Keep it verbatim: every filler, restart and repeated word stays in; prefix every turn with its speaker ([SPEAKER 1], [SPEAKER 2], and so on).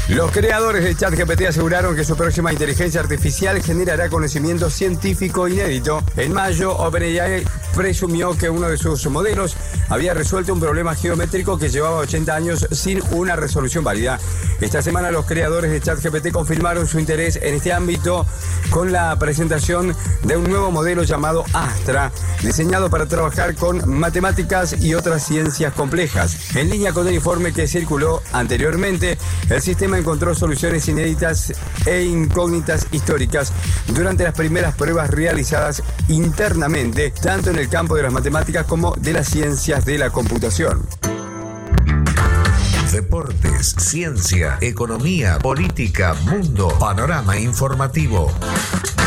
[SPEAKER 1] Los creadores de ChatGPT aseguraron que su próxima inteligencia artificial generará conocimiento científico inédito. En mayo, OpenAI presumió que uno de sus modelos había resuelto un problema geométrico que llevaba ochenta años sin una resolución válida. Esta semana los creadores de ChatGPT confirmaron su interés en este ámbito con la presentación de un nuevo modelo llamado Astra, diseñado para trabajar con matemáticas y otras ciencias complejas. En línea con el informe que circuló anteriormente, el sistema encontró soluciones inéditas e incógnitas históricas durante las primeras pruebas realizadas internamente, tanto en el campo de las matemáticas como de las ciencias de la computación.
[SPEAKER 2] Deportes, ciencia, economía, política, mundo, panorama informativo.